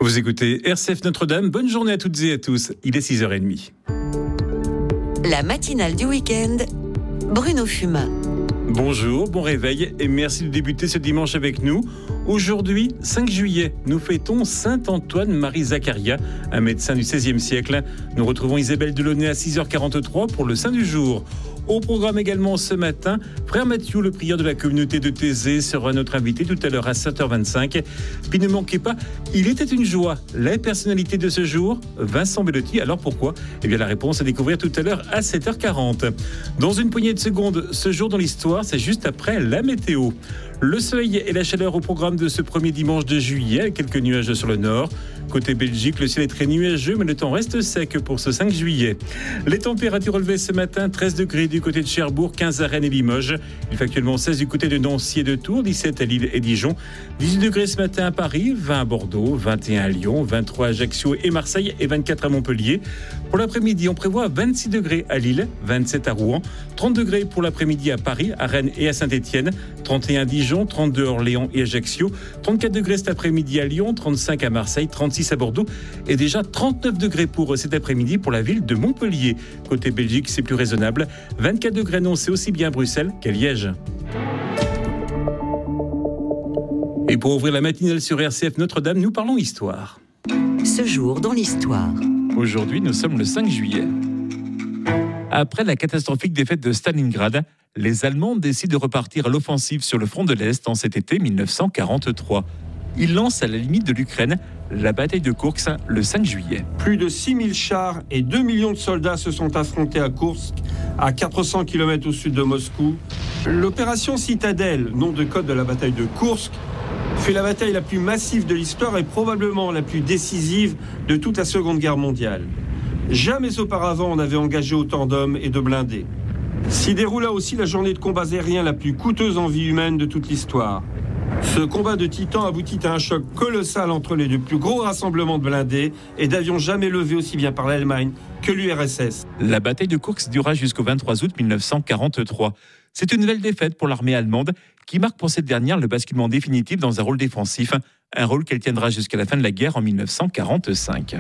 Vous écoutez RCF Notre-Dame, bonne journée à toutes et à tous, il est 6h30. La matinale du week-end, Bruno Fumat. Bonjour, bon réveil et merci de débuter ce dimanche avec nous. Aujourd'hui, 5 juillet, nous fêtons Saint Antoine-Marie Zaccaria, un médecin du XVIe siècle. Nous retrouvons Isabelle Delaunay à 6h43 pour le Saint du jour. Au programme également ce matin, frère Mathieu, le prieur de la communauté de Thésée, sera notre invité tout à l'heure à 7h25. Puis ne manquez pas, il était une joie. La personnalité de ce jour, Vincent Bellotti. Alors pourquoi ? Eh bien la réponse à découvrir tout à l'heure à 7h40. Dans une poignée de secondes, ce jour dans l'histoire, c'est juste après la météo. Le soleil et la chaleur au programme de ce premier dimanche de juillet, avec quelques nuages sur le nord. Côté Belgique, le ciel est très nuageux, mais le temps reste sec pour ce 5 juillet. Les températures relevées ce matin, 13 degrés du côté de Cherbourg, 15 à Rennes et Limoges. Il fait actuellement 16 du côté de Nancy et de Tours, 17 à Lille et Dijon. 18 degrés ce matin à Paris, 20 à Bordeaux, 21 à Lyon, 23 à Ajaccio et Marseille et 24 à Montpellier. Pour l'après-midi, on prévoit 26 degrés à Lille, 27 à Rouen, 30 degrés pour l'après-midi à Paris, à Rennes et à Saint-Étienne, 31 à Dijon, 32 à Orléans et Ajaccio, 34 degrés cet après-midi à Lyon, 35 à Marseille, 36 à Bordeaux et déjà 39 degrés pour cet après-midi pour la ville de Montpellier. Côté Belgique, c'est plus raisonnable, 24 degrés annoncés aussi bien à Bruxelles qu'à Liège. Et pour ouvrir la matinale sur RCF Notre-Dame, nous parlons histoire. Ce jour dans l'histoire. Aujourd'hui, nous sommes le 5 juillet. Après la catastrophique défaite de Stalingrad, les Allemands décident de repartir à l'offensive sur le front de l'Est en cet été 1943. Ils lancent à la limite de l'Ukraine la bataille de Koursk le 5 juillet. Plus de 6000 chars et 2 millions de soldats se sont affrontés à Koursk, à 400 km au sud de Moscou. L'opération Citadelle, nom de code de la bataille de Koursk, fait la bataille la plus massive de l'histoire et probablement la plus décisive de toute la Seconde Guerre mondiale. Jamais auparavant on n'avait engagé autant d'hommes et de blindés. S'y déroula aussi la journée de combats aériens la plus coûteuse en vie humaine de toute l'histoire. Ce combat de titans aboutit à un choc colossal entre les deux plus gros rassemblements de blindés et d'avions jamais levés aussi bien par l'Allemagne que l'URSS. La bataille de Koursk dura jusqu'au 23 août 1943. C'est une nouvelle défaite pour l'armée allemande qui marque pour cette dernière le basculement définitif dans un rôle défensif, un rôle qu'elle tiendra jusqu'à la fin de la guerre en 1945.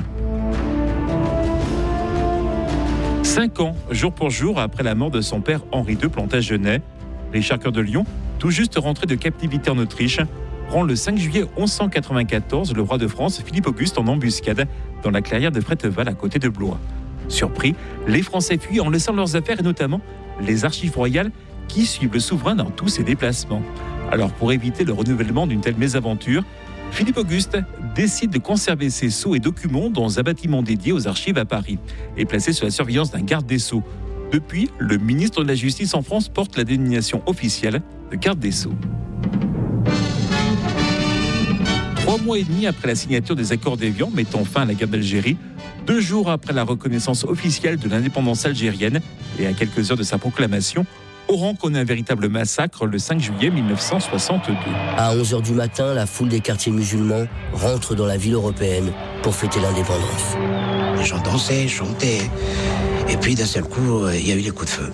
5 ans, jour pour jour, après la mort de son père Henri II Plantagenet, Richard Cœur de Lion, tout juste rentré de captivité en Autriche, prend le 5 juillet 1194 le roi de France Philippe Auguste en embuscade dans la clairière de Fréteval à côté de Blois. Surpris, les Français fuient en laissant leurs affaires et notamment les archives royales qui suivent le souverain dans tous ses déplacements. Alors pour éviter le renouvellement d'une telle mésaventure, Philippe Auguste décide de conserver ses sceaux et documents dans un bâtiment dédié aux archives à Paris et placé sous la surveillance d'un garde des Sceaux. Depuis, le ministre de la Justice en France porte la dénomination officielle de garde des Sceaux. 3 mois et demi après la signature des accords d'Évian mettant fin à la guerre d'Algérie, 2 jours après la reconnaissance officielle de l'indépendance algérienne et à quelques heures de sa proclamation, Oran connaît un véritable massacre le 5 juillet 1962. À 11h du matin, la foule des quartiers musulmans rentre dans la ville européenne pour fêter l'indépendance. Les gens dansaient, chantaient, et puis d'un seul coup, il y a eu les coups de feu.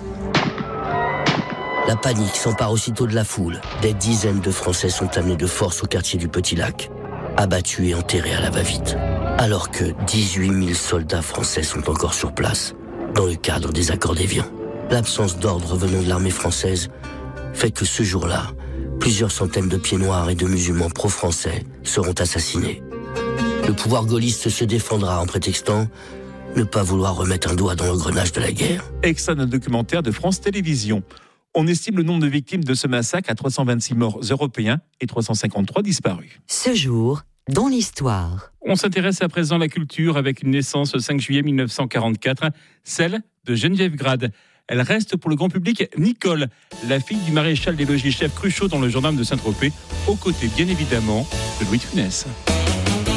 La panique s'empare aussitôt de la foule. Des dizaines de Français sont amenés de force au quartier du Petit Lac, abattus et enterrés à la va-vite. Alors que 18 000 soldats français sont encore sur place, dans le cadre des accords d'Évian. L'absence d'ordre venant de l'armée française fait que ce jour-là, plusieurs centaines de pieds noirs et de musulmans pro-français seront assassinés. Le pouvoir gaulliste se défendra en prétextant ne pas vouloir remettre un doigt dans l'engrenage de la guerre. Extrait d'un documentaire de France Télévisions. On estime le nombre de victimes de ce massacre à 326 morts européens et 353 disparus. Ce jour dans l'histoire. On s'intéresse à présent à la culture avec une naissance le 5 juillet 1944, celle de Geneviève Grade. Elle reste pour le grand public Nicole, la fille du maréchal des logis chef Cruchot dans le gendarme de Saint-Tropez, aux côtés bien évidemment de Louis de Funès.